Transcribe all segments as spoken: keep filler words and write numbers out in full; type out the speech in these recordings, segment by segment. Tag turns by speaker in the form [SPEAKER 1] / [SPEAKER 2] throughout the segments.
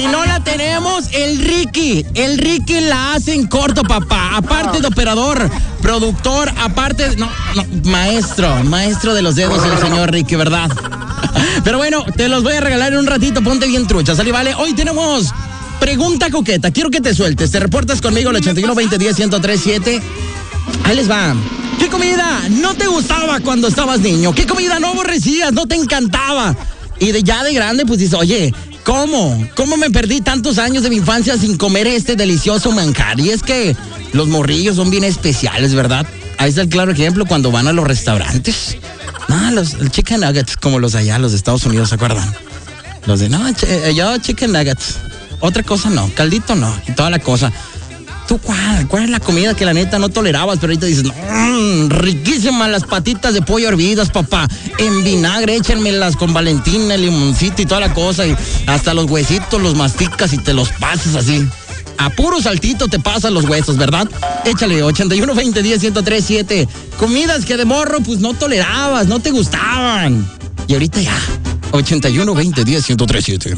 [SPEAKER 1] Si no la tenemos, el Ricky. El Ricky la hace en corto, papá. Aparte de operador, productor, aparte... No, no, maestro, maestro de los dedos el señor Ricky, ¿verdad? Pero bueno, te los voy a regalar en un ratito. Ponte bien trucha, ¿sale? Vale, hoy tenemos pregunta coqueta. Quiero que te sueltes. Te reportas conmigo al ochenta y uno, veinte, diez, ciento tres, siete. Ahí les va. ¿Qué comida no te gustaba cuando estabas niño? ¿Qué comida no aborrecías, no te encantaba? Y de ya de grande, pues dices, oye, ¿cómo? ¿Cómo me perdí tantos años de mi infancia sin comer este delicioso manjar? Y es que los morrillos son bien especiales, ¿verdad? Ahí está el claro ejemplo cuando van a los restaurantes. No, los el chicken nuggets, como los allá, los de Estados Unidos, ¿se acuerdan? Los de, no, ch- yo chicken nuggets. Otra cosa no, caldito no, y toda la cosa. ¿Tú cuál? ¿Cuál es la comida que la neta no tolerabas? Pero ahorita dices, mmm, riquísimas las patitas de pollo hervidas, papá. En vinagre, échenmelas con Valentina, limoncito y toda la cosa. Y hasta los huesitos los masticas y te los pasas así. A puro saltito te pasan los huesos, ¿verdad? Échale, ochenta y uno, veinte, diez, ciento tres, siete. Comidas que de morro, pues no tolerabas, no te gustaban. Y ahorita ya, ochenta y uno, veinte, diez, ciento tres, siete.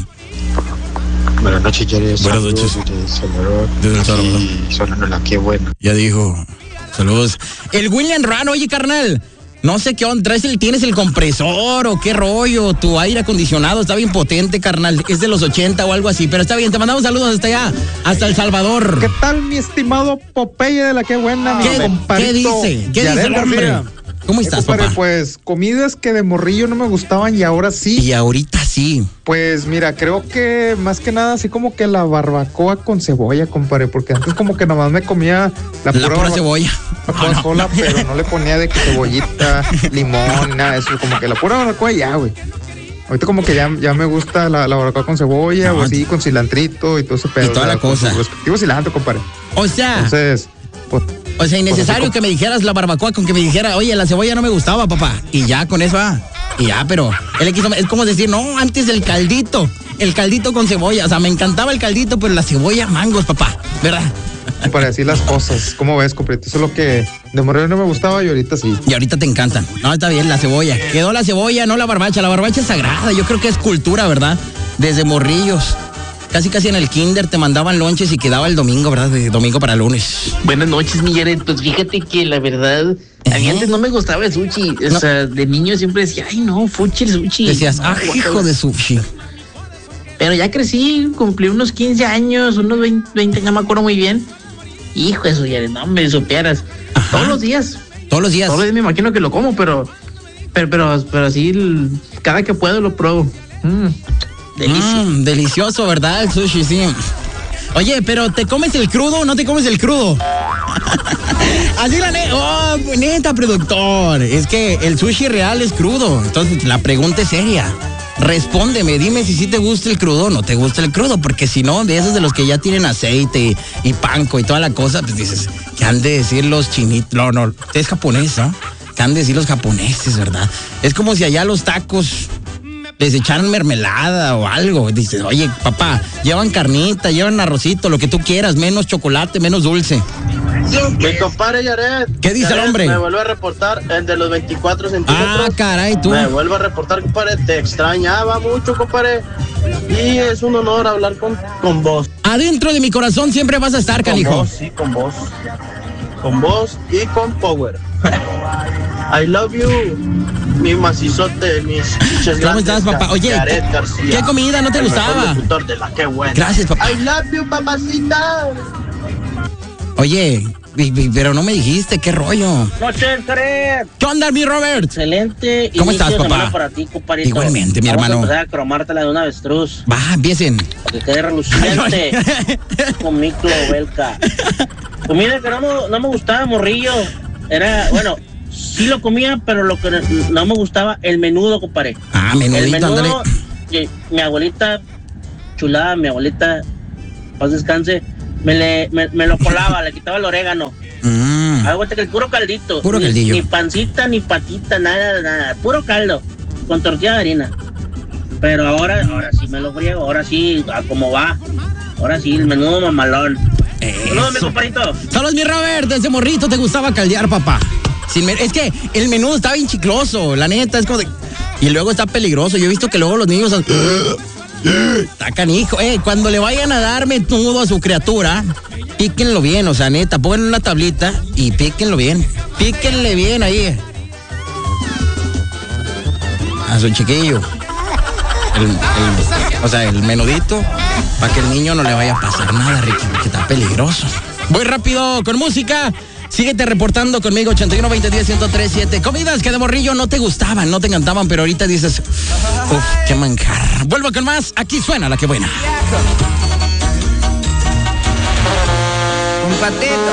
[SPEAKER 2] Buenas noches, Jerry.
[SPEAKER 1] Buenas noches.
[SPEAKER 2] Desde El Salvador. Aquí sonándola, qué bueno.
[SPEAKER 1] Ya dijo. Saludos. El William Rano, oye, carnal. No sé qué onda, ¿traes el, tienes el compresor o qué rollo? Tu aire acondicionado está bien potente, carnal. Es de los ochenta o algo así, pero está bien. Te mandamos saludos hasta allá, hasta El Salvador.
[SPEAKER 3] ¿Qué tal, mi estimado Popeye de la que buena, mi
[SPEAKER 1] ¿Qué,
[SPEAKER 3] compadrito?
[SPEAKER 1] ¿Qué dice? ¿Qué
[SPEAKER 3] Yaret
[SPEAKER 1] dice el hombre?
[SPEAKER 3] García?
[SPEAKER 1] ¿Cómo
[SPEAKER 3] Eh,
[SPEAKER 1] estás,
[SPEAKER 3] compadre,
[SPEAKER 1] papá?
[SPEAKER 3] Pues comidas que de morrillo no me gustaban y ahora sí.
[SPEAKER 1] Y ahorita sí.
[SPEAKER 3] Pues mira, creo que más que nada así como que la barbacoa con cebolla, compadre, porque antes como que nomás me comía la,
[SPEAKER 1] La
[SPEAKER 3] pura,
[SPEAKER 1] pura
[SPEAKER 3] barba-
[SPEAKER 1] cebolla.
[SPEAKER 3] barbacoa
[SPEAKER 1] Oh, no.
[SPEAKER 3] sola, pero no le ponía de que cebollita, limón, nada de eso, como que la pura barbacoa ya, güey. Ahorita como que ya, ya me gusta la, la barbacoa con cebolla
[SPEAKER 1] No,
[SPEAKER 3] o así, con cilantrito y todo ese pedo.
[SPEAKER 1] Y toda la
[SPEAKER 3] ¿verdad? Con
[SPEAKER 1] cosa.
[SPEAKER 3] su respectivo cilantro, compadre.
[SPEAKER 1] O sea,
[SPEAKER 3] Entonces, pues...
[SPEAKER 1] o sea, innecesario
[SPEAKER 3] pues,
[SPEAKER 1] que me dijeras la barbacoa con que me dijera, oye, la cebolla no me gustaba, papá. Y ya, con eso, ah. Y ya, pero él le quiso, es como decir, no, antes del caldito. El caldito con cebolla. O sea, me encantaba el caldito, pero la cebolla, mangos, papá. ¿Verdad?
[SPEAKER 3] para decir las cosas. ¿Cómo ves, compadre? Eso es lo que de moreno no me gustaba y ahorita sí.
[SPEAKER 1] Y ahorita te encantan. No, está bien, la cebolla. Quedó la cebolla, no la barbacha. La barbacha es sagrada. Yo creo que es cultura, ¿verdad? Desde morrillos. Casi, casi en el kinder te mandaban lonches y quedaba el domingo, ¿verdad? De domingo para lunes.
[SPEAKER 4] Buenas noches, mi Jared. Pues fíjate que la verdad, a mí
[SPEAKER 1] ¿Eh?
[SPEAKER 4] antes no me gustaba el sushi. O
[SPEAKER 1] No.
[SPEAKER 4] sea, de niño siempre decía, ay, no, fuchi el sushi.
[SPEAKER 1] Decías,
[SPEAKER 4] No,
[SPEAKER 1] ah, hijo de sushi.
[SPEAKER 4] Pero ya crecí, cumplí unos quince años, unos veinte, veinte, no me acuerdo muy bien. Hijo de eso, Jared, no me supieras.
[SPEAKER 1] Ajá.
[SPEAKER 4] Todos los días.
[SPEAKER 1] Todos los días.
[SPEAKER 4] Todos los días me imagino que lo como, pero, pero, pero, pero así, el- cada que puedo lo pruebo. Mm, delicioso.
[SPEAKER 1] Mm, delicioso, ¿verdad? El sushi, sí. Oye, pero ¿te comes el crudo o no te comes el crudo? Así la neta. Oh, neta, productor. Es que el sushi real es crudo. Entonces, la pregunta es seria. Respóndeme, dime si sí te gusta el crudo o no te gusta el crudo, porque si no, de esos de los que ya tienen aceite y, y panko y toda la cosa, pues dices, ¿qué han de decir los chinitos? No, no, es japonés, ¿no? ¿Qué han de decir los japoneses, verdad? Es como si allá los tacos les echaran mermelada o algo. Dices, oye, papá, llevan carnita, llevan arrocito, lo que tú quieras, menos chocolate, menos dulce.
[SPEAKER 5] Mi compadre Yaret.
[SPEAKER 1] ¿Qué dice el
[SPEAKER 5] Yaret,
[SPEAKER 1] hombre?
[SPEAKER 5] Me vuelve a reportar el de los veinticuatro centímetros.
[SPEAKER 1] Ah, caray, tú.
[SPEAKER 5] Me vuelve a reportar, compadre. Te extrañaba mucho, compadre. Y es un honor hablar con, con vos.
[SPEAKER 1] Adentro de mi corazón siempre vas a estar,
[SPEAKER 5] Con
[SPEAKER 1] canijo.
[SPEAKER 5] vos, sí, con vos. Con vos y con Power. I love you. Mi macizote, mis chiches
[SPEAKER 1] ¿Cómo estás, papá? Oye,
[SPEAKER 5] Yaret
[SPEAKER 1] ¿qué-
[SPEAKER 5] García,
[SPEAKER 1] qué comida no te
[SPEAKER 5] el mejor
[SPEAKER 1] gustaba?
[SPEAKER 5] locutor de la que buena.
[SPEAKER 1] Gracias, papá.
[SPEAKER 5] I love you, papacita.
[SPEAKER 1] Oye, y- y- pero no me dijiste, ¿qué rollo?
[SPEAKER 6] Noches, Jared.
[SPEAKER 1] ¿Qué onda, mi Robert?
[SPEAKER 6] Excelente.
[SPEAKER 1] ¿Cómo
[SPEAKER 6] inicio
[SPEAKER 1] estás,
[SPEAKER 6] de
[SPEAKER 1] papá?
[SPEAKER 6] semana para ti, compadrito.
[SPEAKER 1] Igualmente, mi
[SPEAKER 6] Vamos
[SPEAKER 1] hermano.
[SPEAKER 6] a empezar a cromártela de un avestruz.
[SPEAKER 1] Va, empiecen.
[SPEAKER 6] Para que quede reluciente. Con micro, velca. Comida que no me, no me gustaba, morrillo. Era, bueno, sí lo comía, pero lo que no, no me gustaba, el menudo, compadre.
[SPEAKER 1] Ah,
[SPEAKER 6] El
[SPEAKER 1] menudito, ándale.
[SPEAKER 6] menudo, que mi abuelita, chulada, mi abuelita, paz descanse, me, le, me, me lo colaba, le quitaba el orégano.
[SPEAKER 1] Mm.
[SPEAKER 6] Hago que el puro caldito.
[SPEAKER 1] Puro
[SPEAKER 6] ni,
[SPEAKER 1] caldillo.
[SPEAKER 6] Ni pancita, ni patita, nada, nada. Puro caldo. Con tortilla de harina. Pero ahora, ahora sí me lo friego. Ahora sí, a como va. Ahora sí, el menudo mamalón. Saludos, mi
[SPEAKER 1] Eso.
[SPEAKER 6] compadrito.
[SPEAKER 1] Saludos, mi Robert. Desde morrito te gustaba caldear, papá. Sin men- es que el menudo está bien chicloso, la neta, es como de... Y luego está peligroso. Yo he visto que luego los niños... Está canijo. Eh, cuando le vayan a dar menudo a su criatura, píquenlo bien, o sea, neta, pongan una tablita y píquenlo bien. Píquenle bien ahí. A su chiquillo. El, el, o sea, el menudito, para que el niño no le vaya a pasar nada, Ricky, porque está peligroso. Voy rápido con música. Síguete reportando conmigo, ochenta y uno, veinte, diez, ciento tres, siete. Comidas que de morrillo no te gustaban, no te encantaban, pero ahorita dices, uff, qué manjar. Vuelvo con más, aquí suena la que buena.
[SPEAKER 7] Un patito.